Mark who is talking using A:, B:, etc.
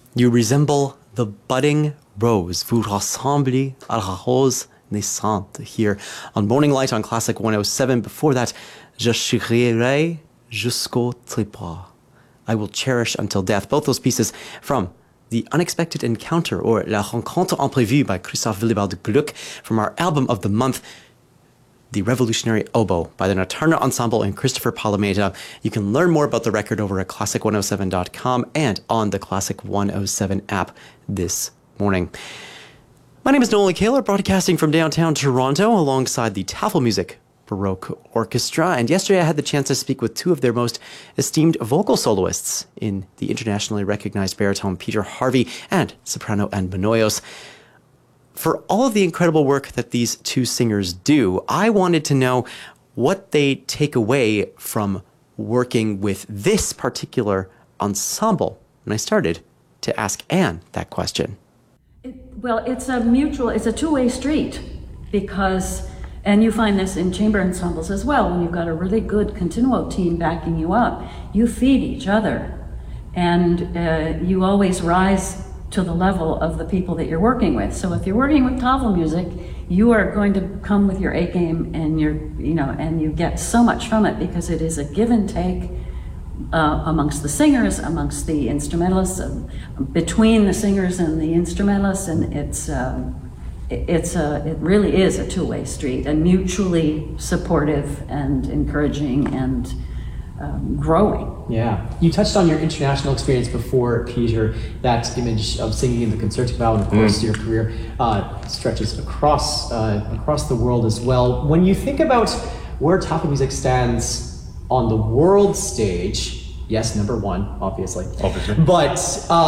A: You resemble the budding rose. Vous ressemblez à la rose naissante here on Morning Light on Classic 107. Before that, Je chérirai jusqu'au trépas. I will cherish until death. Both those pieces from The Unexpected Encounter, or La Rencontre Imprévue by Christoph Willibald Gluck, from our album of the month, The Revolutionary Oboe by the Natarna Ensemble and Christopher Palameda. You can learn more about the record over at classic107.com and on the Classic 107 app this morning. My name is Nolan Kaler, broadcasting from downtown Toronto alongside the Tafelmusik Baroque Orchestra. And yesterday I had the chance to speak with two of their most esteemed vocal soloists in the internationally recognized baritone Peter Harvey and soprano Anne Benoyos. For all of the incredible work that these two singers do, I wanted to know what they take away from working with this particular ensemble. And I started to ask Anne that question.
B: It's a two-way street because, and you find this in chamber ensembles as well, when you've got a really good continuo team backing you up, you feed each other and you always rise to the level of the people that you're working with. So if you're working with Tafelmusik, you are going to come with your A game, and and you get so much from it because it is a give and take amongst the singers, amongst the instrumentalists, between the singers and the instrumentalists, and it really is a two-way street, and mutually supportive and encouraging and growing.
C: Yeah. You touched on your international experience before, Peter, that image of singing in the Concertgebouw, and of course your career stretches across the world as well. When you think about where Tafelmusik stands on the world stage, yes, number one, obviously.
D: Obviously.
C: But